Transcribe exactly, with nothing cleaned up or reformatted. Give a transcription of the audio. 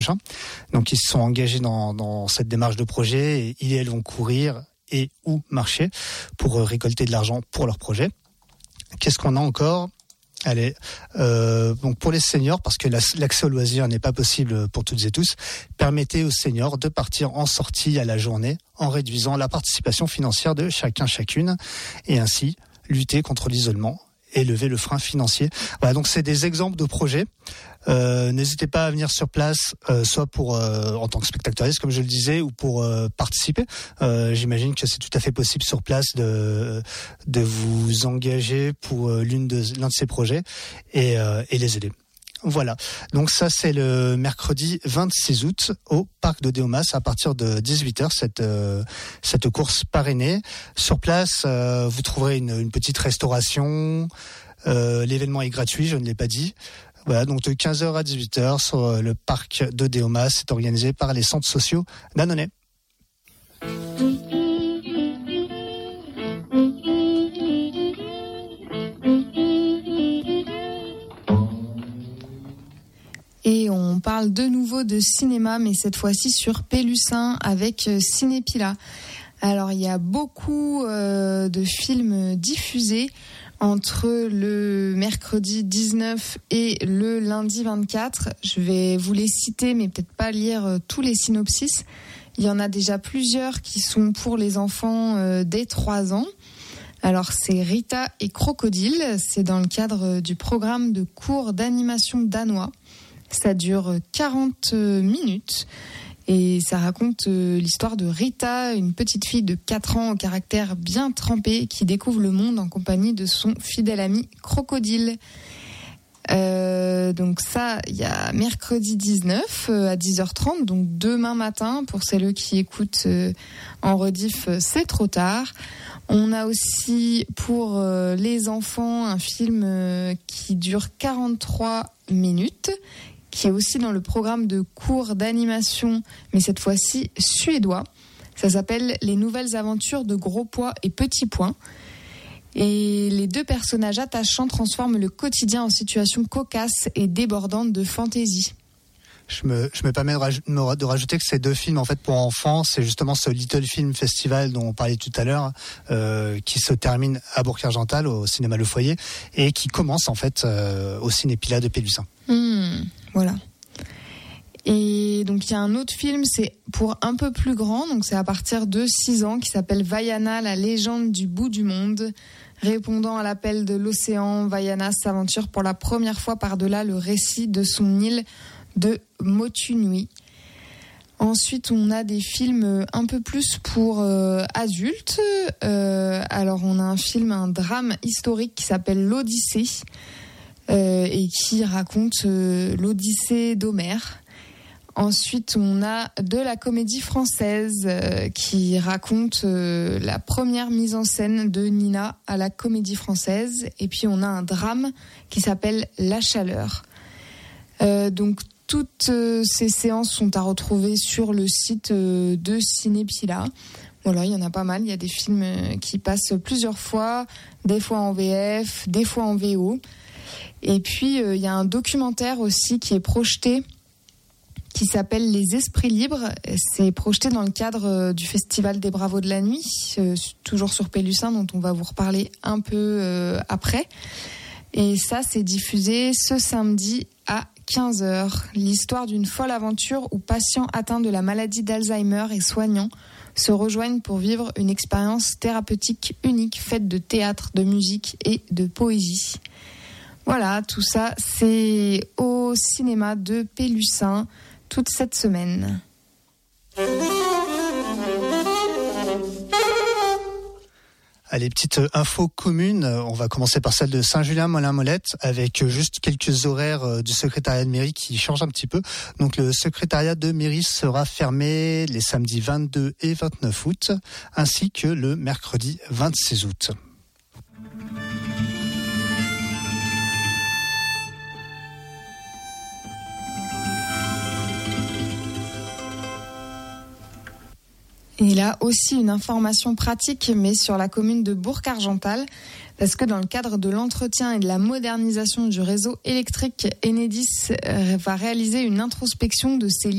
prochain. Donc ils se sont engagés dans, dans cette démarche de projet et ils et elles vont courir et ou marcher pour récolter de l'argent pour leur projet. Qu'est-ce qu'on a encore ? Allez, euh, donc pour les seniors, parce que l'accès au loisir n'est pas possible pour toutes et tous, permettez aux seniors de partir en sortie à la journée en réduisant la participation financière de chacun chacune et ainsi lutter contre l'isolement et lever le frein financier. Voilà, donc c'est des exemples de projets. Euh, n'hésitez pas à venir sur place, euh, soit pour euh, en tant que spectatrice, comme je le disais, ou pour euh, participer. Euh, j'imagine que c'est tout à fait possible sur place de de vous engager pour euh, l'une de l'un de ces projets et euh, et les aider. Voilà. Donc ça, c'est le mercredi vingt-six août au parc de Déomas à partir de dix-huit heures, cette, euh, cette course parrainée. Sur place, euh, vous trouverez une, une petite restauration. Euh, l'événement est gratuit, je ne l'ai pas dit. Voilà, donc de quinze heures à dix-huit heures sur le parc de Déomas. C'est organisé par les centres sociaux d'Annonay. Et on parle de nouveau de cinéma, mais cette fois-ci sur Pélussin avec Cinépila. Alors il y a beaucoup euh, de films diffusés entre le mercredi dix-neuf et le lundi vingt-quatre. Je vais vous les citer, mais peut-être pas lire euh, tous les synopsis. Il y en a déjà plusieurs qui sont pour les enfants euh, dès trois ans. Alors c'est Rita et Crocodile, c'est dans le cadre du programme de cours d'animation danois. Ça dure quarante minutes et ça raconte l'histoire de Rita, une petite fille de quatre ans au caractère bien trempé qui découvre le monde en compagnie de son fidèle ami Crocodile. Euh, donc ça, il y a mercredi dix-neuf à dix heures trente, donc demain matin, pour celles qui écoutent en rediff, c'est trop tard. On a aussi pour les enfants un film qui dure quarante-trois minutes, qui est aussi dans le programme de cours d'animation, mais cette fois-ci suédois. Ça s'appelle « Les nouvelles aventures de Gros Pois et Petits Pois ». Et les deux personnages attachants transforment le quotidien en situation cocasse et débordante de fantaisie. Je me, je me permets de, raj, de rajouter que ces deux films en fait pour enfants, c'est justement ce Little Film Festival dont on parlait tout à l'heure, euh, qui se termine à Bourg-Argental au cinéma Le Foyer et qui commence en fait euh, au Cinépila de Pélussin. Mmh, voilà. Et donc il y a un autre film, c'est pour un peu plus grand, donc c'est à partir de six ans, qui s'appelle Vaiana, la légende du bout du monde. Répondant à l'appel de l'océan, Vaiana s'aventure pour la première fois par-delà le récit de son île de Motu Nui. Ensuite, on a des films un peu plus pour euh, adultes. Euh, alors, on a un film, un drame historique qui s'appelle L'Odyssée euh, et qui raconte euh, l'Odyssée d'Homère. Ensuite, on a de la comédie française euh, qui raconte euh, la première mise en scène de Nina à la Comédie Française. Et puis, on a un drame qui s'appelle La Chaleur. Euh, donc, toutes euh, ces séances sont à retrouver sur le site euh, de Cinépila. Voilà, il y en a pas mal. Il y a des films euh, qui passent plusieurs fois, des fois en V F, des fois en V O. Et puis, euh, il y a un documentaire aussi qui est projeté, qui s'appelle Les Esprits Libres. C'est projeté dans le cadre du Festival des Bravos de la Nuit, euh, toujours sur Pélussin, dont on va vous reparler un peu euh, après. Et ça, c'est diffusé ce samedi à quinze heures. L'histoire d'une folle aventure où patients atteints de la maladie d'Alzheimer et soignants se rejoignent pour vivre une expérience thérapeutique unique, faite de théâtre, de musique et de poésie. Voilà, tout ça, c'est au cinéma de Pélussin toute cette semaine. Allez, petite info commune, on va commencer par celle de Saint-Julien-Molin-Molette avec juste quelques horaires du secrétariat de mairie qui changent un petit peu. Donc le secrétariat de mairie sera fermé les samedis vingt-deux et vingt-neuf août ainsi que le mercredi vingt-six août. Et là aussi une information pratique, mais sur la commune de Bourg-Argental, parce que dans le cadre de l'entretien et de la modernisation du réseau électrique, Enedis va réaliser une introspection de ses